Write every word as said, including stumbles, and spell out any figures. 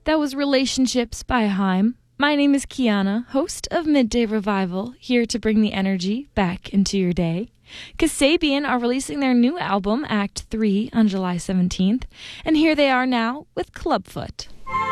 That was Relationships by Haim. My name is Kiana, host of Midday Revival, here to bring the energy back into your day. Kasabian are releasing their new album, Act three, on July seventeenth, and here they are now with Clubfoot.